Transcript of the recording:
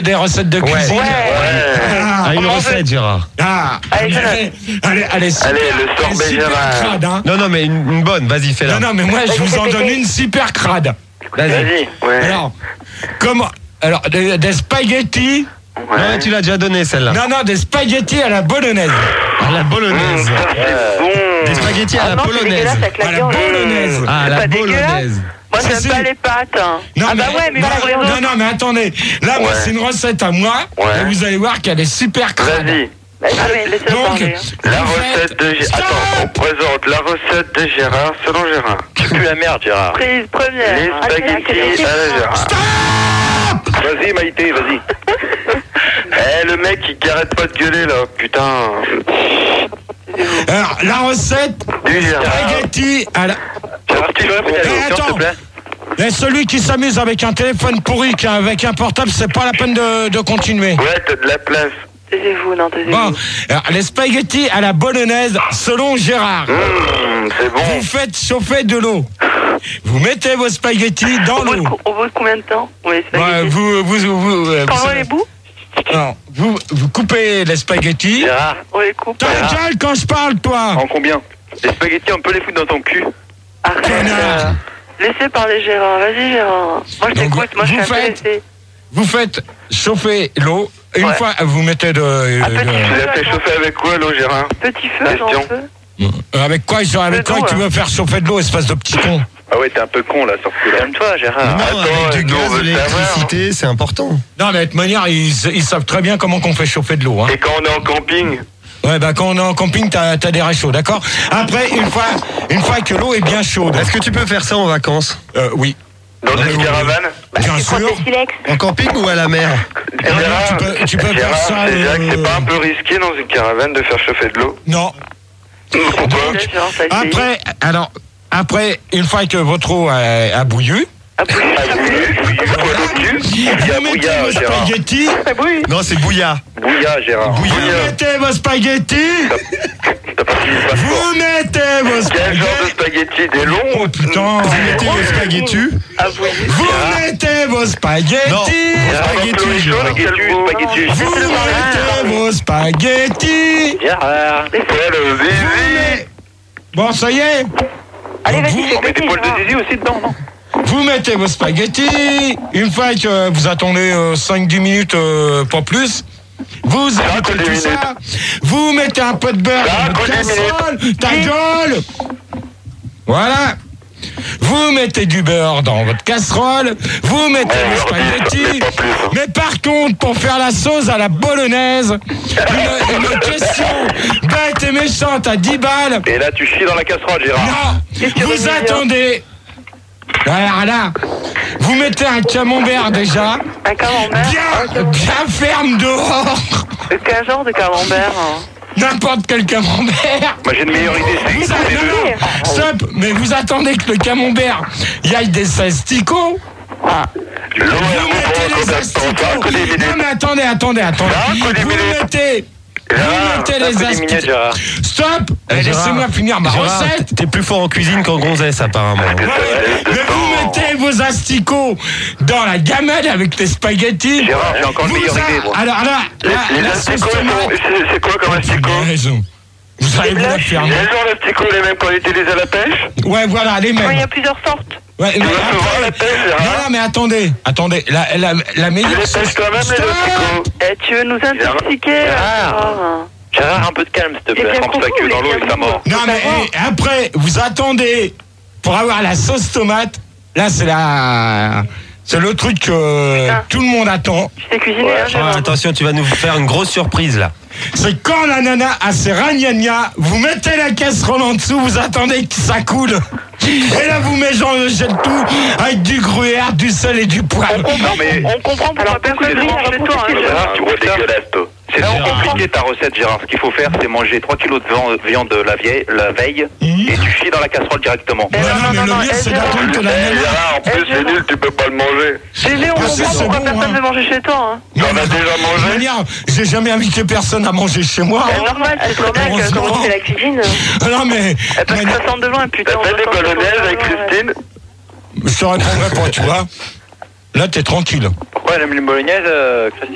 des recettes de cuisine. Une recette, Gérard. Allez, super, le sorbet Gérard. crade, hein. Non, mais une bonne, vas-y, fais-la. Non, mais moi, je vous en donne une super crade. Vas-y. Ouais. Alors, des spaghettis. Ouais. Non, tu l'as déjà donné, celle-là. Non, des spaghettis à la bolognaise. À la bolognaise. Ça, c'est bon. Des spaghettis à la polonaise. À la bolognaise. Ah, à la pas bolognaise. Moi, Si, j'aime si. pas les pâtes. Non, bah ouais, mais non, mais attendez. Là, moi, c'est une recette à moi. Ouais. Et vous allez voir qu'elle est super crade. Vas-y. laissez-le Donc, parler. La recette de Gérard. Attends, on présente la recette de Gérard selon Gérard. Tu pues la merde, Gérard. Prise première. Les spaghettis à la Gérard. Vas-y, Maïté, vas-y. Le mec, il arrête pas de gueuler, là. Putain. Alors, la recette Du Gérard. spaghetti à la... Gérard, tu veux répéter la question, s'il te plaît? Et celui qui s'amuse avec un téléphone pourri, avec un portable, c'est pas la peine de continuer. Ouais, t'as de la place. Taisez-vous, non, taisez-vous. Bon, alors, les spaghettis à la bolognaise, selon Gérard. C'est bon. Vous faites chauffer de l'eau. Vous mettez vos spaghettis dans l'eau. Au bout de combien de temps? Oui, Ouais, Quand on les bout? Non, vous coupez les spaghettis. Gérard, On les coupe. Ta gueule quand je parle, toi. en combien? Les spaghettis, on peut les foutre dans ton cul? Arrête. Connard. Laissez parler Gérard. Vas-y, Gérard. Moi, je Donc, t'écoute. Moi, je suis vous faites- intéressée. Vous faites chauffer l'eau. Une Ouais. fois, vous mettez Tu l'as fait chauffer avec quoi, l'eau, Gérard? Petit feu, grand Question. feu. avec quoi tu veux faire chauffer de l'eau, espèce de petit con? Ah ouais, t'es un peu con, là, sur ce coup-là. Calme-toi, Gérard. Non, avec du nous, on gaz, de veut savoir. l'électricité, c'est important. Non, mais de toute manière, ils savent très bien comment qu'on fait chauffer de l'eau. Hein. Et quand on est en camping? Ouais, bah quand on est en camping, t'as des réchauds, d'accord? Après, une fois que l'eau est bien chaude. Est-ce que tu peux faire ça en vacances? Oui. Dans une caravane? Bien sûr. En camping ou à la mer? Gérard, tu peux faire Gérard, ça. c'est pas un peu risqué dans une caravane de faire chauffer de l'eau? Non. Pourquoi? Donc, après, une fois que votre eau a bouilli, Ah oui, quoi, l'eau cul? Il y a vous mettez bouillard, vos Gérard. spaghettis. Non, c'est bouillat. Bouillard, Gérard. Vous mettez vos spaghettis. T'as pas fini le passeport. Vous mettez vos Quel genre de spaghettis. spaghettis? Des longs? Oh putain. Vous mettez vos spaghettis. Vous mettez vos spaghettis. Non. Spaghettis, spaghettis. Vous mettez vos spaghettis. Gérard. Ouais, le zizi. Bon, ça y est. Allez, Donc, vas-y, On met des poils de zizi aussi dedans, non? vous mettez vos spaghettis. Une fois que vous attendez 5-10 minutes, pas plus, vous ajoutez que 10 tout ça. Vous mettez un peu de beurre Ça, dans votre que 10 casserole. Ta gueule. Voilà. Vous mettez du beurre dans votre casserole. Vous mettez vos spaghettis. Mais par contre, pour faire la sauce à la bolognaise, une question bête et méchante à 10 balles. Et là, tu chies dans la casserole, Gérard. Non, vous attendez. Voilà. Vous mettez un camembert déjà, Un camembert. bien ferme dehors. Quel genre de camembert? N'importe quel camembert. Moi, j'ai une meilleure idée, c'est Vous attendez, non, stop, mais vous attendez que le camembert y aille des asticots. Vous mettez les asticots. Non mais attendez. Vous mettez les asticots. Stop. Laissez-moi finir ma Gérard, recette. t'es plus fort en cuisine qu'en gonzesse, apparemment. Mais vous mettez vos asticots dans la gamelle avec les spaghettis. Gérard, j'ai encore une meilleure idée, moi. Alors là, Les la sauce asticots, tomate. c'est quoi comme asticot? Raison. Vous allez vous la faire. Les gens d'asticots, les mêmes qu'on utilisait à la pêche? Ouais, voilà, les Il y mêmes. a plusieurs sortes. Ouais, mais vas souvent à la pêche, Gérard? non, mais attendez. La meilleure Tu les sauce. pêches toi-même, les Stop. asticots? Tu veux nous intoxiquer? Gérard, un peu de calme, s'il te plaît. plaît. Trempe ta queue dans l'eau et ça mord. Non, mais après, vous attendez pour avoir la sauce tomate. Là, c'est le truc que tout le monde attend. Tu sais cuisiner, hein, Ah, Gérard? attention, tu vas nous faire une grosse surprise, là. C'est quand la nana a ses ragnagnas, vous mettez la casserole en dessous, vous attendez que ça coule. Et là, vous mélangez tout avec du gruyère, du sel et du poivre. On comprend pourquoi personne ne mange chez toi. Hein, Gérard, tu vois dégueulasse, toi. C'est vraiment compliqué ta recette, Gérard. Ce qu'il faut faire, c'est manger 3 kilos de viande la veille et tu chies dans la casserole directement. Non, mais le mieux, c'est d'attendre que la nana... Gérard, en plus, c'est nul, tu peux pas le manger. Bébé, on c'est comprend pourquoi bon, personne hein. ne veut manger chez toi. Hein. Non, On a déjà de mangé. manière, j'ai jamais invité personne à manger chez moi. C'est normal, c'est ton mec, Heureusement. comment tu fais la cuisine? Non, mais... Parce que ça sent de loin, putain. T'as fait des bolognaise avec Christine? Je te répondrai pas, tu vois. Là, t'es tranquille. Pourquoi elle aime les bolognaises, Christine?